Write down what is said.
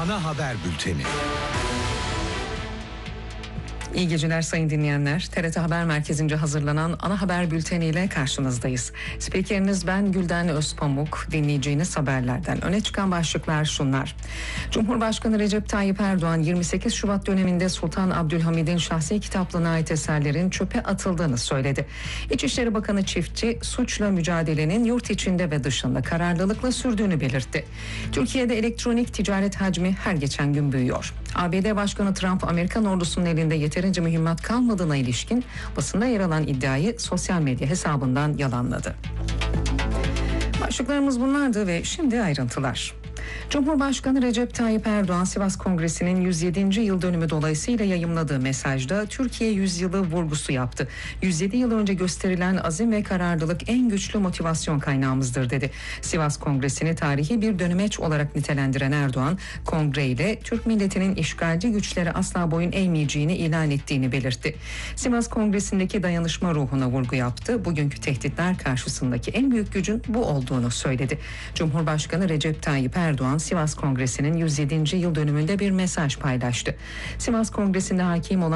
Ana haber bülteni. İyi geceler sayın dinleyenler. TRT Haber Merkezi'nce hazırlanan ana haber bülteniyle karşınızdayız. Spikeriniz ben Gülden Özpamuk. Dinleyeceğiniz haberlerden öne çıkan başlıklar şunlar. Cumhurbaşkanı Recep Tayyip Erdoğan 28 Şubat döneminde Sultan Abdülhamid'in şahsi kitaplığına ait eserlerin çöpe atıldığını söyledi. İçişleri Bakanı Çiftçi suçla mücadelenin yurt içinde ve dışında kararlılıkla sürdüğünü belirtti. Türkiye'de elektronik ticaret hacmi her geçen gün büyüyor. ABD Başkanı Trump Amerikan ordusunun elinde yeterince mühimmat kalmadığına ilişkin basında yer alan iddiayı sosyal medya hesabından yalanladı. Başlıklarımız bunlardı ve şimdi ayrıntılar. Cumhurbaşkanı Recep Tayyip Erdoğan Sivas Kongresi'nin 107. yıl dönümü dolayısıyla yayımladığı mesajda Türkiye yüzyılı vurgusu yaptı. 107 yıl önce gösterilen azim ve kararlılık en güçlü motivasyon kaynağımızdır dedi. Sivas Kongresi'ni tarihi bir dönemeç olarak nitelendiren Erdoğan, kongre ile Türk milletinin işgalci güçlere asla boyun eğmeyeceğini ilan ettiğini belirtti. Sivas Kongresi'ndeki dayanışma ruhuna vurgu yaptı. Bugünkü tehditler karşısındaki en büyük gücün bu olduğunu söyledi. Cumhurbaşkanı Recep Tayyip Erdoğan Sivas Kongresi'nin 107. yıl dönümünde bir mesaj paylaştı. Sivas Kongresi'nde hakim olan